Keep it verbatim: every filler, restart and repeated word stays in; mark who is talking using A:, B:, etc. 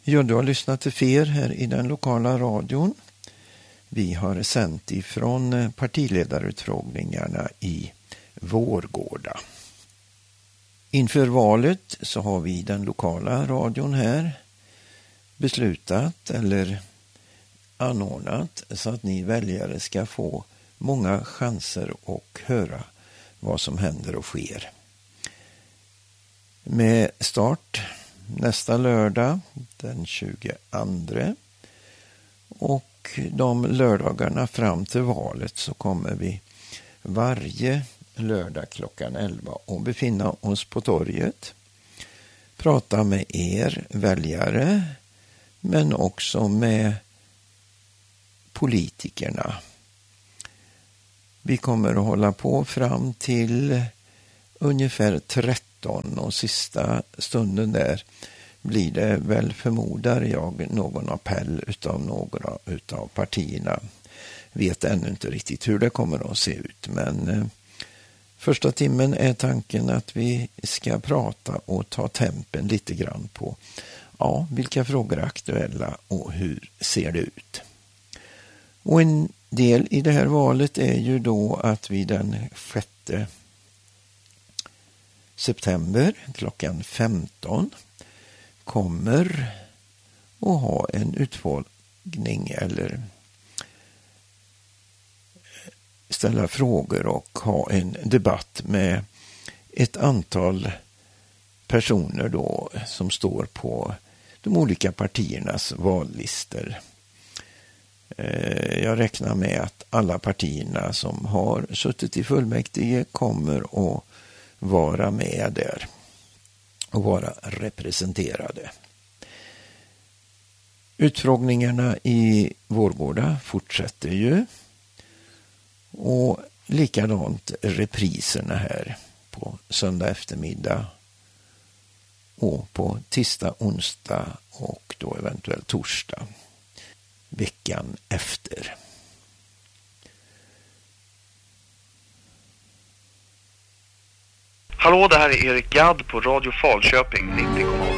A: Ja, du har lyssnat till Fer här i den lokala radion. Vi har sänt ifrån partiledarutfrågningarna i Vårgårda. Inför valet så har vi den lokala radion här beslutat eller anordnat så att ni väljare ska få många chanser att höra vad som händer och sker. Med start nästa lördag den tjugoandra och de lördagarna fram till valet så kommer vi varje lördag klockan elva och befinna oss på torget. Prata med er väljare men också med politikerna. Vi kommer att hålla på fram till ungefär tretton och sista stunden där blir det väl, förmodar jag, någon appell utav några utav partierna. Vet ännu inte riktigt hur det kommer att se ut, men eh, första timmen är tanken att vi ska prata och ta tempen lite grann på ja, vilka frågor är aktuella och hur ser det ut. Och en del i det här valet är ju då att vi den sjätte september klockan femton kommer att ha en utfrågning eller ställa frågor och ha en debatt med ett antal personer då som står på de olika partiernas vallistor. Jag räknar med att alla partierna som har suttit i fullmäktige kommer att vara med där och vara representerade. Utfrågningarna i Vårgårda fortsätter ju och likadant repriserna här på söndag eftermiddag och på tisdag, onsdag och då eventuellt torsdag veckan efter.
B: Hallå, det här är Erik Gadd på Radio Falköping nittio komma åtta.